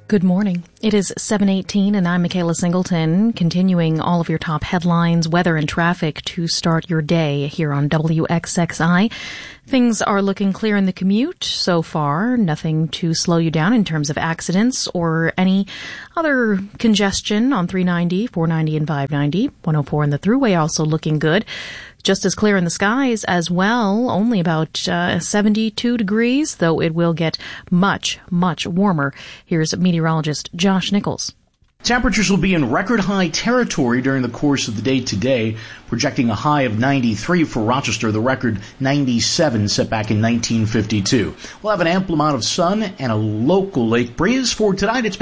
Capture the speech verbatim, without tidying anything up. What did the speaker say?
Good morning. It is seven eighteen and I'm Michaela Singleton, continuing all of your top headlines, weather and traffic to start your day here on W X X I. Things are looking clear in the commute so far. Nothing to slow you down in terms of accidents or any other congestion on three ninety, four ninety, and five ninety. one oh four in the Thruway also looking good. Just as clear in the skies as well, only about uh, seventy-two degrees, though it will get much, much warmer. Here's meteorologist Josh Nichols. Temperatures will be in record high territory during the course of the day today, projecting a high of ninety-three for Rochester, the record ninety-seven set back in nineteen fifty-two. We'll have an ample amount of sun and a local lake breeze for tonight. It's